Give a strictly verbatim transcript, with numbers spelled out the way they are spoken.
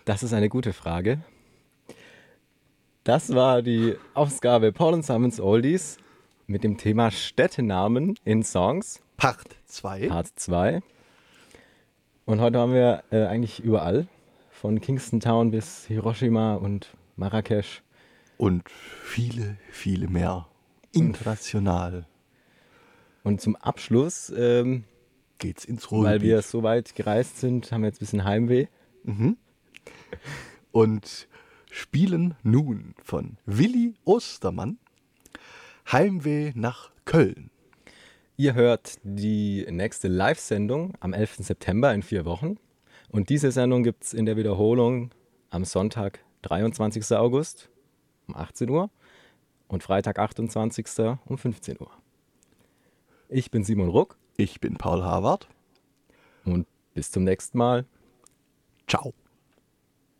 Das ist eine gute Frage. Das war die Ausgabe Paul und Simons Oldies mit dem Thema Städtenamen in Songs, Part zwei. Part zwei. Und heute haben wir äh, eigentlich überall, von Kingston Town bis Hiroshima und Marrakesch. Und viele, viele mehr. International Und zum Abschluss, ähm, geht's ins weil wir Ruhrgebiet. so weit gereist sind, haben wir jetzt ein bisschen Heimweh. Und spielen nun von Willi Ostermann Heimweh nach Köln. Ihr hört die nächste Live-Sendung am elften September in vier Wochen. Und diese Sendung gibt es in der Wiederholung am Sonntag, dreiundzwanzigsten August um achtzehn Uhr und Freitag, achtundzwanzigsten um fünfzehn Uhr. Ich bin Simon Ruck Ich bin Paul Harvard. und bis zum nächsten Mal. Ciao.